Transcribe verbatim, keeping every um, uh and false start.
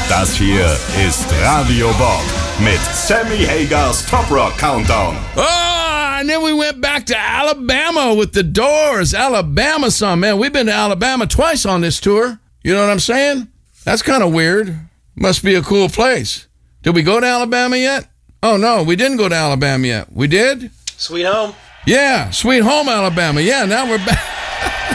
Das hier ist Radio Bob mit Sammy Hagers Top Rock Countdown. Oh, and then we went back to Alabama with the Doors. Alabama song, man. We've been to Alabama twice on this tour. You know what I'm saying? That's kind of weird. Must be a cool place. Did we go to Alabama yet? Oh, no, we didn't go to Alabama yet. We did? Sweet home. Yeah, Sweet Home, Alabama. Yeah, now we're back.